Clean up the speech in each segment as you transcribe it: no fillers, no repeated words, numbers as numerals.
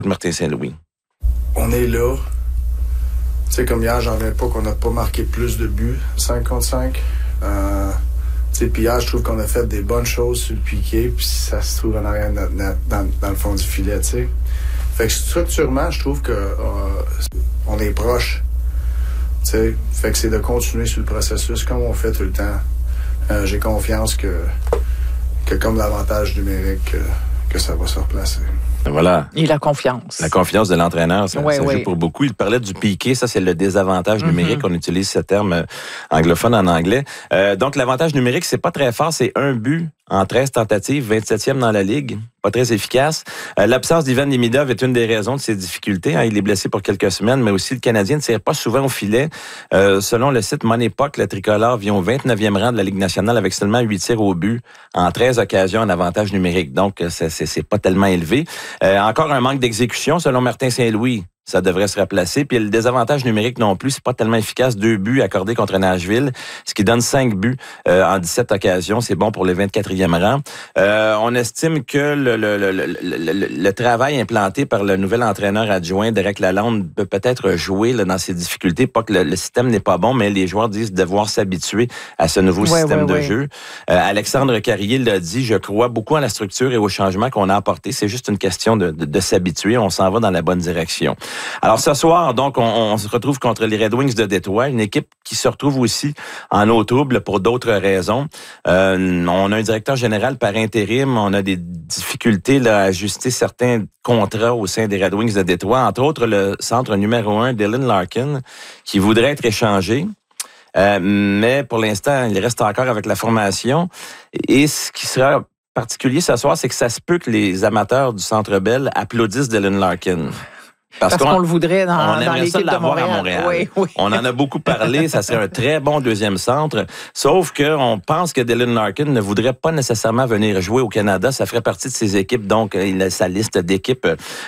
Martin Saint-Louis. On est là. Tu sais, comme hier, j'en reviens pas qu'on n'a pas marqué plus de buts, 5 contre 5. Puis hier, je trouve qu'on a fait des bonnes choses sur le piqué, puis ça se trouve en arrière de notre net, dans le fond du filet, tu sais. Fait que structurellement, je trouve que on est proche. Tu sais, fait que c'est de continuer sur le processus comme on fait tout le temps. J'ai confiance que comme l'avantage numérique, que ça va se replacer. Voilà. Et la confiance. La confiance de l'entraîneur, ça joue pour beaucoup. Il parlait du piqué, ça c'est le désavantage numérique. On utilise ce terme anglophone en anglais. Donc l'avantage numérique, c'est pas très fort, c'est 1 but en 13 tentatives, 27e dans la Ligue. Pas très efficace. L'absence d'Ivan Demidov est une des raisons de ses difficultés. Il est blessé pour quelques semaines, mais aussi le Canadien ne tire pas souvent au filet. Selon le site Moneypuck, le tricolore vient au 29e rang de la Ligue nationale avec seulement 8 tirs au but en 13 occasions en avantage numérique. Donc, c'est pas tellement élevé. Encore un manque d'exécution, selon Martin Saint-Louis. Ça devrait se replacer. Puis le désavantage numérique non plus, c'est pas tellement efficace. 2 buts accordés contre Nashville, ce qui donne 5 buts en 17 occasions. C'est bon pour le 24e rang. On estime que le travail implanté par le nouvel entraîneur adjoint, Derek Lalonde, peut peut-être jouer dans ses difficultés. Pas que le système n'est pas bon, mais les joueurs disent devoir s'habituer à ce nouveau système de jeu. Alexandre Carrier l'a dit, je crois beaucoup à la structure et au changement qu'on a apporté. C'est juste une question de s'habituer. On s'en va dans la bonne direction. Alors ce soir, donc, on se retrouve contre les Red Wings de Détroit, une équipe qui se retrouve aussi en eau trouble pour d'autres raisons. On a un directeur général par intérim, on a des difficultés là, à ajuster certains contrats au sein des Red Wings de Détroit, entre autres le centre numéro 1, Dylan Larkin, qui voudrait être échangé. Mais pour l'instant, il reste encore avec la formation. Et ce qui sera particulier ce soir, c'est que ça se peut que les amateurs du Centre Bell applaudissent Dylan Larkin. Parce qu'on le voudrait dans l'équipe de Montréal. À Montréal. Oui. On en a beaucoup parlé. Ça serait un très bon deuxième centre. Sauf qu'on pense que Dylan Larkin ne voudrait pas nécessairement venir jouer au Canada. Ça ferait partie de ses équipes. Donc, il a sa liste d'équipes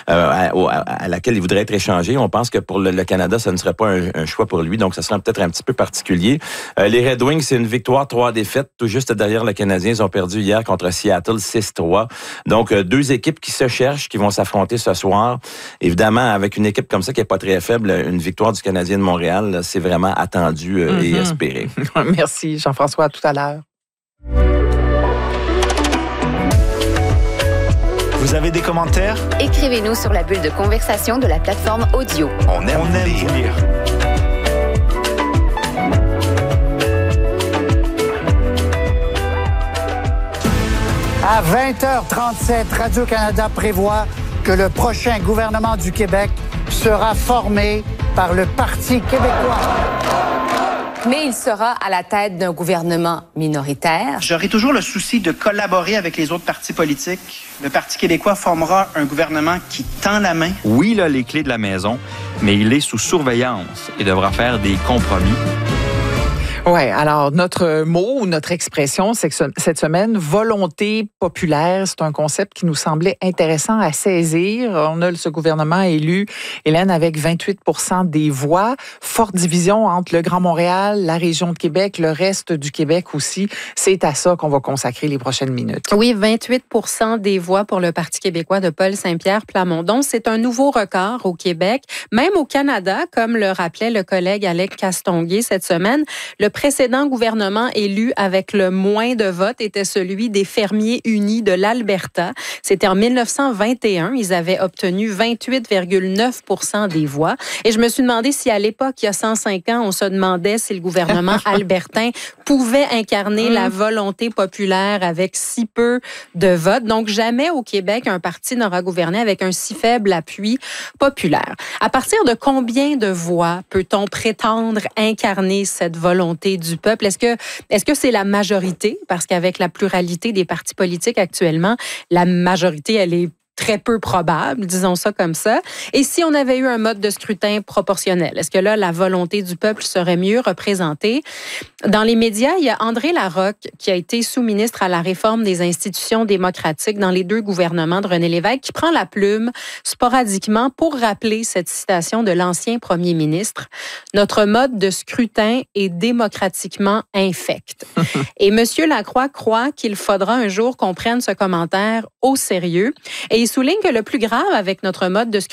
à laquelle il voudrait être échangé. On pense que pour le Canada, ça ne serait pas un choix pour lui. Donc, ça serait peut-être un petit peu particulier. Les Red Wings, c'est une victoire, 3 défaites. Tout juste derrière le Canadien. Ils ont perdu hier contre Seattle 6-3. Donc, 2 équipes qui se cherchent, qui vont s'affronter ce soir. Évidemment, avec une équipe comme ça qui n'est pas très faible, une victoire du Canadien de Montréal, là, c'est vraiment attendu et espéré. Merci, Jean-François. À tout à l'heure. Vous avez des commentaires? Écrivez-nous sur la bulle de conversation de la plateforme audio. On aime vous lire. À 20h37, Radio-Canada prévoit que le prochain gouvernement du Québec sera formé par le Parti québécois. Mais il sera à la tête d'un gouvernement minoritaire. J'aurai toujours le souci de collaborer avec les autres partis politiques. Le Parti québécois formera un gouvernement qui tend la main. Oui, il a les clés de la maison, mais il est sous surveillance et devra faire des compromis. Oui, alors notre mot, notre expression, c'est que cette semaine, volonté populaire, c'est un concept qui nous semblait intéressant à saisir. On a ce gouvernement élu, Hélène, avec 28% des voix. Forte division entre le Grand Montréal, la région de Québec, le reste du Québec aussi. C'est à ça qu'on va consacrer les prochaines minutes. Oui, 28% des voix pour le Parti québécois de Paul Saint-Pierre Plamondon. C'est un nouveau record au Québec, même au Canada, comme le rappelait le collègue Alec Castonguay cette semaine. Le précédent gouvernement élu avec le moins de votes était celui des Fermiers unis de l'Alberta. C'était en 1921. Ils avaient obtenu 28,9% des voix. Et je me suis demandé si à l'époque, il y a 105 ans, on se demandait si le gouvernement albertain pouvait incarner la volonté populaire avec si peu de votes. Donc, jamais au Québec, un parti n'aura gouverné avec un si faible appui populaire. À partir de combien de voix peut-on prétendre incarner cette volonté du peuple? Est-ce que c'est la majorité? Parce qu'avec la pluralité des partis politiques actuellement, la majorité, elle est très peu probable, disons ça comme ça. Et si on avait eu un mode de scrutin proportionnel, est-ce que là, la volonté du peuple serait mieux représentée? Dans les médias, il y a André Larocque, qui a été sous-ministre à la réforme des institutions démocratiques dans les 2 gouvernements de René Lévesque, qui prend la plume sporadiquement pour rappeler cette citation de l'ancien premier ministre. « Notre mode de scrutin est démocratiquement infect. » Et M. Lacroix croit qu'il faudra un jour qu'on prenne ce commentaire au sérieux. Et il souligne que le plus grave avec notre mode de